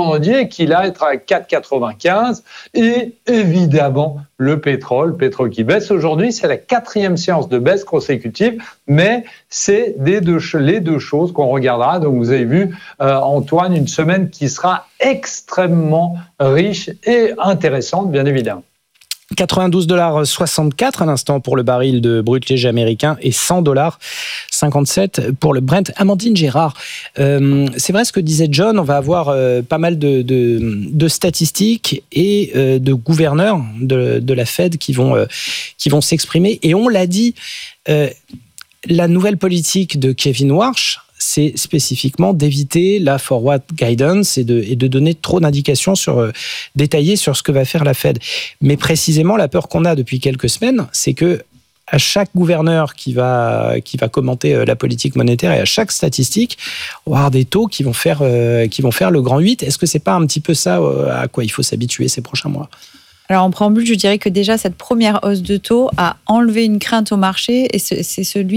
vendredi qui là être à 4,95 et évidemment le pétrole qui baisse aujourd'hui. C'est la 4e séance de baisse consécutive, mais c'est les deux choses qu'on regardera. Donc vous avez vu, Antoine, une semaine qui sera extrêmement riche et intéressante, bien évidemment. 92,64 à l'instant pour le baril de brut léger américain et 100,57 pour le Brent. Amandine Gérard, c'est vrai ce que disait John, on va avoir pas mal de statistiques et de gouverneurs de la Fed qui vont s'exprimer. Et on l'a dit, la nouvelle politique de Kevin Warsh, c'est spécifiquement d'éviter la forward guidance et de donner trop d'indications détaillées sur ce que va faire la Fed. Mais précisément, la peur qu'on a depuis quelques semaines, c'est que à chaque gouverneur qui va commenter la politique monétaire et à chaque statistique, on va avoir des taux qui vont faire le grand 8. Est-ce que c'est pas un petit peu ça à quoi il faut s'habituer ces prochains mois ? Alors en préambule, je dirais que déjà cette première hausse de taux a enlevé une crainte au marché et c'est celle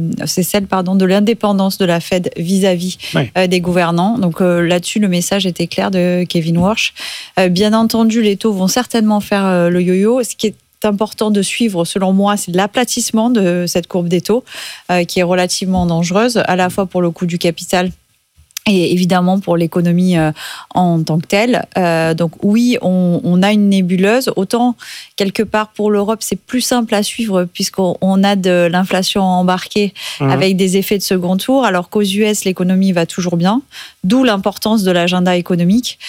de l'indépendance de la Fed vis-à-vis des gouvernants. Donc là-dessus, le message était clair de Kevin Warsh. Bien entendu, les taux vont certainement faire le yo-yo. Ce qui est important de suivre, selon moi, c'est l'aplatissement de cette courbe des taux qui est relativement dangereuse, à la fois pour le coût du capital et évidemment pour l'économie en tant que telle. Donc oui, on a une nébuleuse. Autant, quelque part, pour l'Europe, c'est plus simple à suivre puisqu'on a de l'inflation embarquée avec des effets de second tour, alors qu'aux US, l'économie va toujours bien, d'où l'importance de l'agenda économique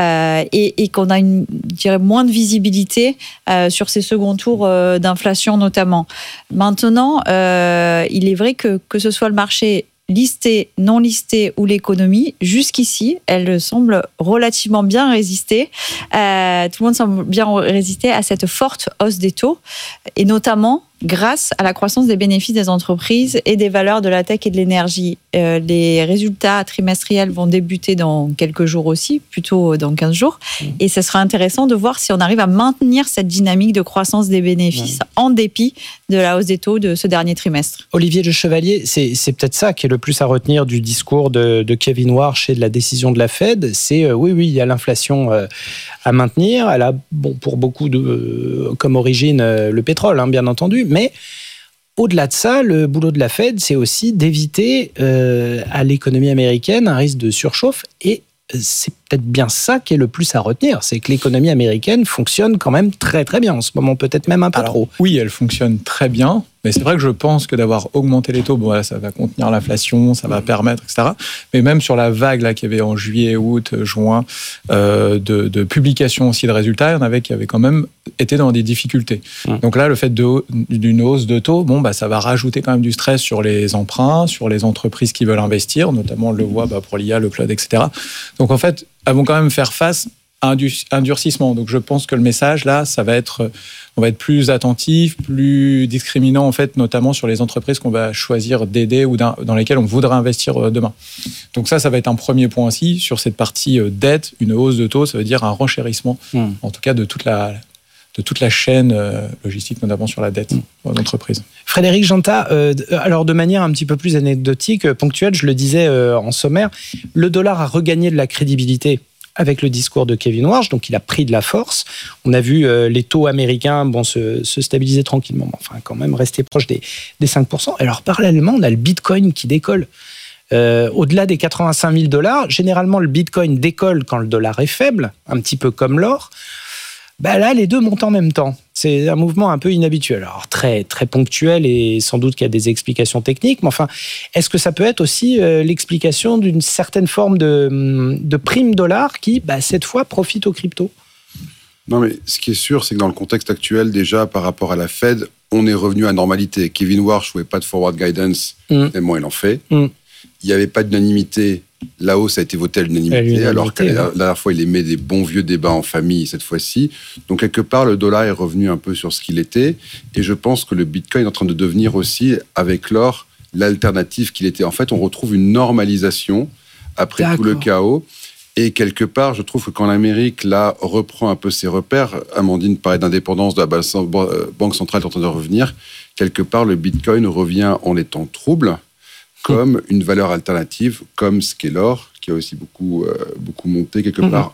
et qu'on a moins de visibilité sur ces seconds tours d'inflation notamment. Maintenant, il est vrai que ce soit le marché listé, non listé ou l'économie, jusqu'ici, elle semble relativement bien résister. Tout le monde semble bien résister à cette forte hausse des taux, et notamment grâce à la croissance des bénéfices des entreprises et des valeurs de la tech et de l'énergie. Les résultats trimestriels vont débuter dans quelques jours aussi, plutôt dans 15 jours. Et ce sera intéressant de voir si on arrive à maintenir cette dynamique de croissance des bénéfices en dépit de la hausse des taux de ce dernier trimestre. Olivier de Chevalier, c'est peut-être ça qui est le plus à retenir du discours de Kevin Warsh et de la décision de la Fed. C'est oui, il y a l'inflation à maintenir. Elle a, pour beaucoup comme origine le pétrole, bien entendu. Mais au-delà de ça, le boulot de la Fed, c'est aussi d'éviter à l'économie américaine un risque de surchauffe. Et c'est peut-être bien ça qui est le plus à retenir. C'est que l'économie américaine fonctionne quand même très très bien en ce moment, peut-être même un peu trop. Oui, elle fonctionne très bien. Mais c'est vrai que je pense que d'avoir augmenté les taux, ça va contenir l'inflation, ça va permettre, etc. Mais même sur la vague là, qu'il y avait en juillet, août, juin, de publication aussi de résultats, il y en avait qui avaient quand même été dans des difficultés. Donc là, le fait d'une hausse de taux, ça va rajouter quand même du stress sur les emprunts, sur les entreprises qui veulent investir, notamment on le voit pour l'IA, le cloud, etc. Donc en fait, elles vont quand même faire face à un durcissement. Donc je pense que le message là, on va être plus attentif, plus discriminant en fait, notamment sur les entreprises qu'on va choisir d'aider ou dans lesquelles on voudra investir demain. Donc ça va être un premier point aussi sur cette partie dette. Une hausse de taux, ça veut dire un renchérissement, en tout cas de toute la chaîne logistique, notamment sur la dette d'entreprise. Frédéric Janta, alors de manière un petit peu plus anecdotique, ponctuelle, je le disais en sommaire, le dollar a regagné de la crédibilité avec le discours de Kevin Warsh, donc il a pris de la force. On a vu les taux américains se stabiliser tranquillement, enfin quand même rester proche des 5%. Alors parallèlement, on a le Bitcoin qui décolle. Au-delà des 85 000 $, généralement le Bitcoin décolle quand le dollar est faible, un petit peu comme l'or. Là, les deux montent en même temps. C'est un mouvement un peu inhabituel. Alors, très, très ponctuel et sans doute qu'il y a des explications techniques. Mais enfin, est-ce que ça peut être aussi l'explication d'une certaine forme de prime dollar qui, cette fois, profite aux cryptos ? Non, mais ce qui est sûr, c'est que dans le contexte actuel, déjà, par rapport à la Fed, on est revenu à normalité. Kevin Warsh ne voulait pas de forward guidance, tellement il en fait. Il n'y avait pas d'unanimité. La hausse a été votée à l'unanimité, alors que la dernière fois, il émet des bons vieux débats en famille, cette fois-ci. Donc, quelque part, le dollar est revenu un peu sur ce qu'il était. Et je pense que le Bitcoin est en train de devenir aussi, avec l'or, l'alternative qu'il était. En fait, on retrouve une normalisation après tout le chaos. Et quelque part, je trouve que quand l'Amérique, là, reprend un peu ses repères, Amandine parlait d'indépendance de la Banque centrale est en train de revenir, quelque part, le Bitcoin revient en étant trouble, comme une valeur alternative, comme ce qu'est l'or, qui a aussi beaucoup monté quelque part